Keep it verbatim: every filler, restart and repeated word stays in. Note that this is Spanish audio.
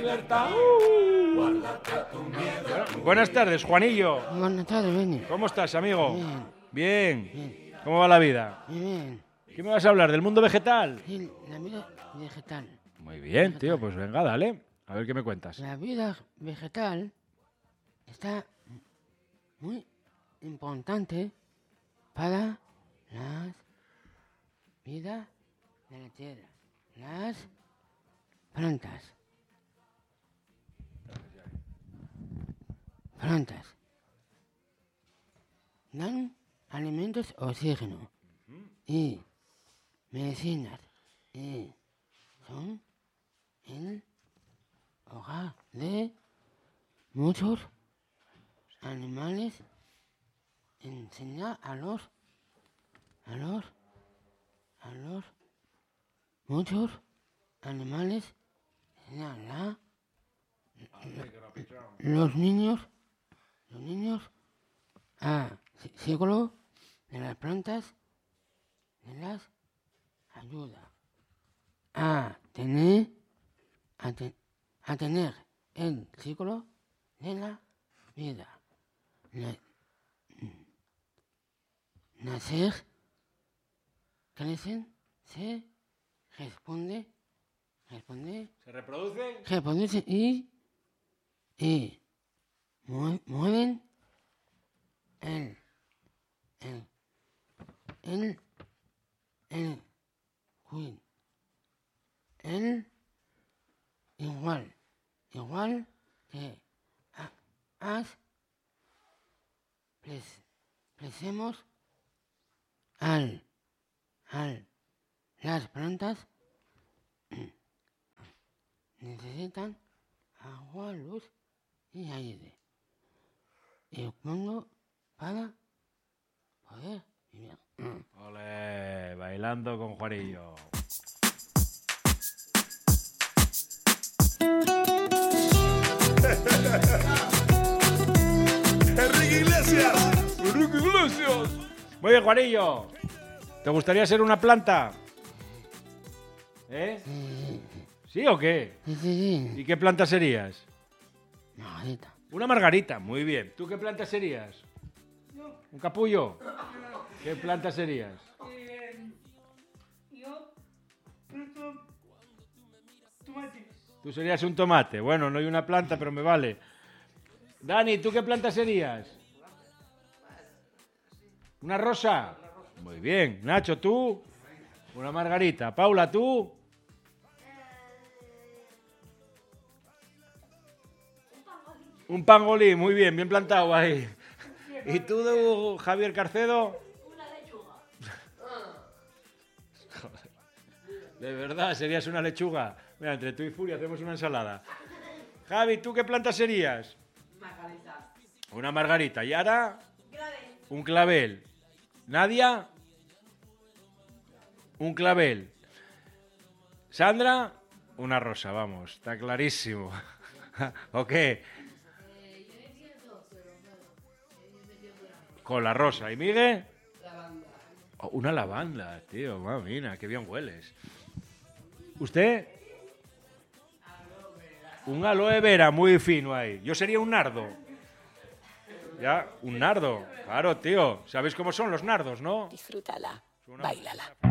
Bueno, buenas tardes, Juanillo. Buenas tardes, Beni. ¿Cómo estás, amigo? Bien. Bien. Bien. ¿Cómo va la vida? Bien. ¿Qué me vas a hablar? ¿Del mundo vegetal? Sí, la vida vegetal. Muy bien, tío, pues venga, dale. A ver qué me cuentas. La vida vegetal está muy importante para la vida de la tierra. Las plantas. Plantas. Dan alimentos, oxígeno y medicinas. Y son el hogar de muchos animales. Enseñar a los a los a los muchos animales enseñar a los niños los niños a ciclo de las plantas, de las ayuda a tener a, te, a tener el ciclo de la vida. La, nacer, crecen, se responde, responde, ¿Se reproducen? reproducen y y mue- mueven el el el el cuid- el igual igual que a- as pres- presemos al al las plantas necesitan agua, luz y aire. Y pongo para poder vivir. Ole, bailando con Juanillo. Enrique Iglesias. ¡Enrique Iglesias! Muy bien, Juanillo. ¿Te gustaría ser una planta? ¿Eh? Sí, ¿Sí o qué? sí, sí. ¿Y qué planta serías? Margarita. Una margarita, muy bien. ¿Tú qué planta serías? ¿Un capullo? ¿Qué planta serías? Eh, yo planto tomates. Tú serías un tomate. Bueno, no hay una planta, pero me vale. Dani, ¿tú qué planta serías? ¿Una rosa? Muy bien. Nacho, ¿tú? Una margarita. Paula, ¿tú? Un pangolín, muy bien, bien plantado ahí. ¿Y tú, Javier Carcedo? Una lechuga. De verdad, serías una lechuga. Mira, entre tú y Furia hacemos una ensalada. Javi, ¿tú qué planta serías? Margarita. Una margarita. ¿Y ahora? Clavel. Un clavel. ¿Nadia? Un clavel. ¿Sandra? Una rosa, vamos. Está clarísimo. ¿O qué? Con la rosa. ¿Y Miguel? Lavanda. Oh, una lavanda, tío. Mamina, qué bien hueles. ¿Usted? Un aloe vera muy fino ahí. Yo sería un nardo. Ya, un nardo. Claro, tío. ¿Sabéis cómo son los nardos, no? Disfrútala, Una- báilala.